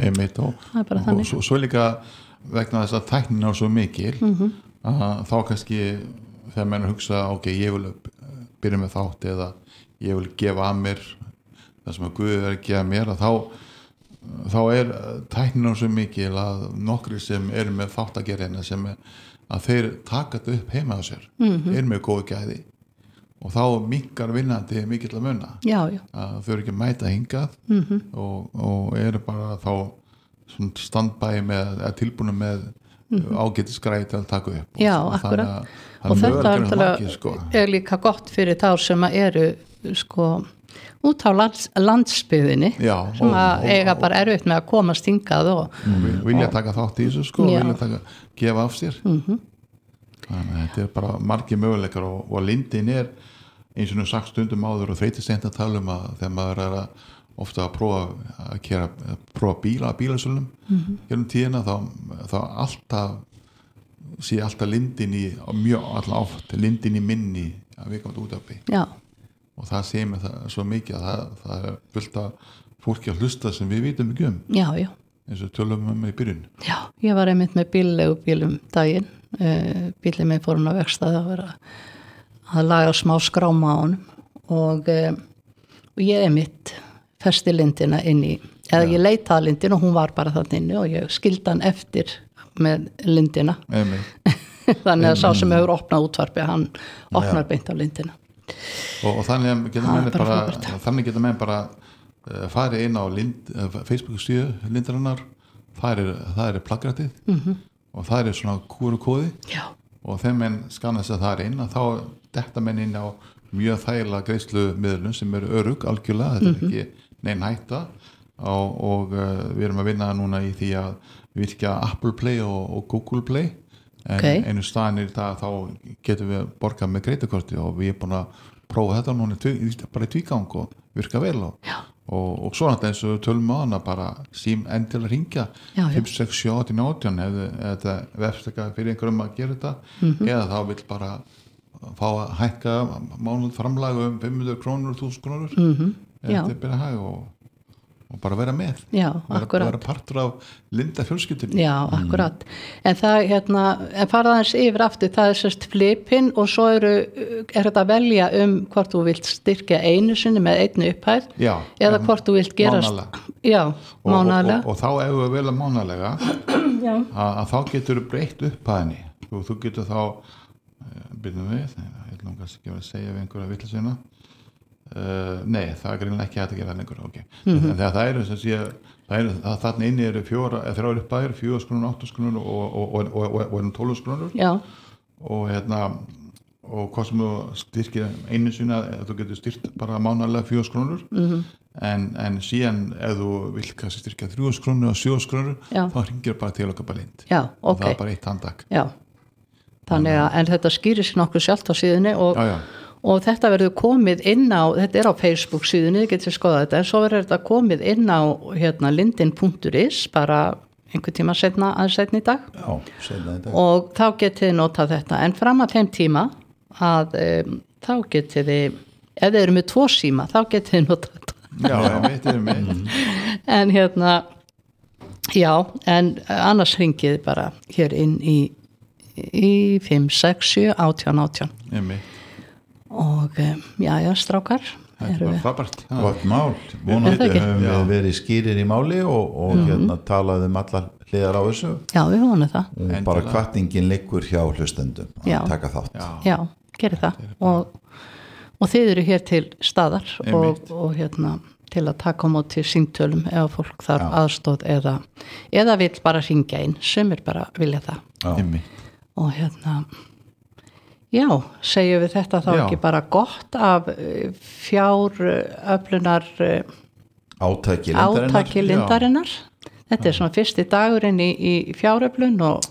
einmitt og svo líka vegna þess að tæknin er svo mikil að þá kannski þegar menn hugsa ok, ég vil byrja með þátt eða ég vil gefa að mér það sem að Guð er að gefa mér að þá er tæknin svo mikil að nokkri sem eru með þáttagerðina sem að þeir taka þetta upp heima á sér eru með góð gæði og þá minkar vinnandi mikill að munna að þau eru ekki að mæta hingað og eru bara þá standbæði með að tilbúinu með ágætis græti að taka upp og akkurat og þetta er líka gott fyrir þá sem eru sko út á landsbyðinni sem að eiga bara erfitt með að komast hingað og vilja taka þátt í þessu sko vilja gefa af sér þannig að þetta er bara margir möguleikar og lindin er eins og nú sagt stundum áður og þreytist seint að tala að þegar maður er ofta að prófa bílasölum gerum tíðina þá alltaf lindin í mjög alltaf oft lindin í minni að við komum út af því og það sé mér það svo mikið að það er fullt af fólki að hlusta sem við vitum ekki eins og tölum í byrjun ég var einmitt með bílum daginn bílinn minn fór hún á verkstæði að vera að laga smá skráma á honum og ég einmitt festi lindina inn í eða ég leitaði lindin og hún var bara þannig inni og ég skildi hann eftir með lindina þannig að sá sem hefur opnað útvarpi hann opnar beint á lindina og þannig getur menn bara farið inn á Facebook síðu lindarinnar það er plaggrætið og það er svona QR-kóði og þegar menn skanna þess að það er inn að þá detta menn inn á mjög þægilega greiðslumiðlun sem eru örugg algjörlega, þetta er ekki nein hætta og við erum að vinna núna í því að virkja Apple Play og Google Play en einu staðin í það þá getum við borgað með greitakorti og við erum búin að prófa þetta núna bara í tvígang og virka vel og svona eins og tölum á hana bara sím endilega ringja 567-18 eða vefstaka fyrir einhverjum að gera þetta eða þá vill bara fá að hækka mánuð framlag 500 krónur, 1000 krónur þetta er bara hæg og bara vera með vera partur af Linda fjölskyldunni akkurat en það en fara aðeins yfir aftur það er sérst flipin og svo er þetta að velja hvort þú vilt styrkja einu sinni með einni upphæð eða hvort þú vilt gerast mánaðlega og þá ef við velja mánaðlega að þá getur breytt upphæðinni og þú getur þá byrjum við ég ætlum kannski ekki að segja við einhverja villisina nei, það er greinlega ekki hægt að gera lengur en þegar það eru sem sé þarna inni eru 3 uppbæðir 4 skrúnur, 8 skrúnur og 12 skrúnur og hvað sem þú styrkir einu sinna þú getur styrkt bara mánaðlega 4 skrúnur en síðan ef þú vill kannski styrkja 3 skrúnur og 7 skrúnur þá hringir bara til okkar bara lind og það er bara eitt handak þannig að en þetta skýrir sér nokkuð sjálft á síðunni og þetta verður komið inn á þetta er á Facebook síðunni, þið getur skoðað þetta en svo verður þetta komið inn á lindin.is bara einhver tíma aðeins seinna í dag og þá getið þið notað þetta en fram að þeim tíma að þá getið þið ef þið eru með 2 síma þá getið þið notað þetta en en annars hringið bara hér inn í 567-18 og strákar það er bara frábært gott mál, vonandi höfum við verið skýrir í máli og talað allar hliðar á þessu við vonum það og bara hvatningin liggur hjá hlustendum að taka þátt gerir það og þið eru hér til staðar og til að taka á móti símtölum ef fólk þarf aðstóð eða vill bara hringja inn sem bara vilja það og segjum við þetta þá ekki bara gott af fjáröflunar átaki lindarinnar þetta er svona fyrsti dagurinn í fjáröflun og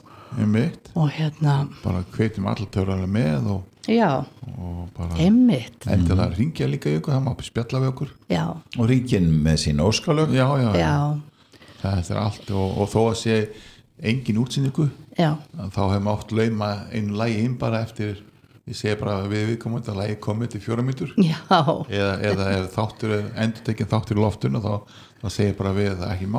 bara hvetjum allir töfrar með og bara endilega ringja líka í ykkur, það má spjalla við okkur og ringin með sín óskalög það er allt og þó að sé engin útsýningu þá hefum átt lauma einu lagi inn bara eftir ég segi bara við komum að lagi komið til 4 mínútur eða ef þáttur endurtekinn þáttur í loftun og þá segi bara við það ekki